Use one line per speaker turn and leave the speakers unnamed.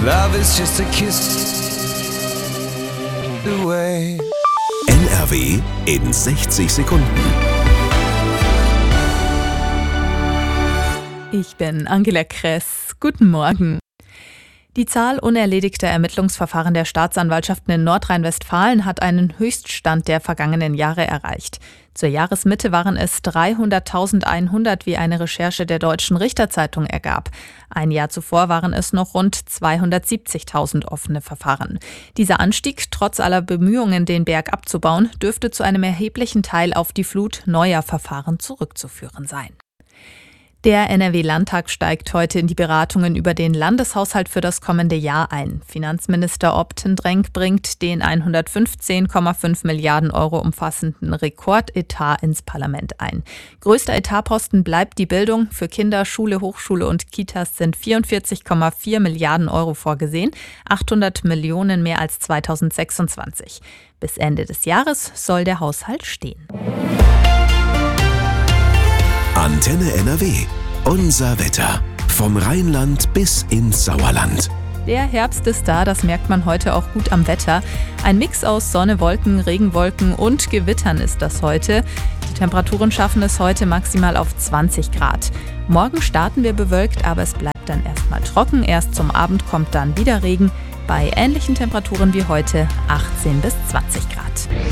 Love is just a kiss away.
NRW in 60 Sekunden.
Ich bin Angela Kress. Guten Morgen. Die Zahl unerledigter Ermittlungsverfahren der Staatsanwaltschaften in Nordrhein-Westfalen hat einen Höchststand der vergangenen Jahre erreicht. Zur Jahresmitte waren es 300.100, wie eine Recherche der Deutschen Richterzeitung ergab. Ein Jahr zuvor waren es noch rund 270.000 offene Verfahren. Dieser Anstieg, trotz aller Bemühungen, den Berg abzubauen, dürfte zu einem erheblichen Teil auf die Flut neuer Verfahren zurückzuführen sein. Der NRW-Landtag steigt heute in die Beratungen über den Landeshaushalt für das kommende Jahr ein. Finanzminister Optendrenk bringt den 115,5 Milliarden Euro umfassenden Rekordetat ins Parlament ein. Größter Etatposten bleibt die Bildung. Für Kinder, Schule, Hochschule und Kitas sind 44,4 Milliarden Euro vorgesehen, 800 Millionen mehr als 2026. Bis Ende des Jahres soll der Haushalt stehen.
Antenne NRW. Unser Wetter. Vom Rheinland bis ins Sauerland.
Der Herbst ist da, das merkt man heute auch gut am Wetter. Ein Mix aus Sonne, Wolken, Regenwolken und Gewittern ist das heute. Die Temperaturen schaffen es heute maximal auf 20 Grad. Morgen starten wir bewölkt, aber es bleibt dann erstmal trocken. Erst zum Abend kommt dann wieder Regen. Bei ähnlichen Temperaturen wie heute 18 bis 20 Grad.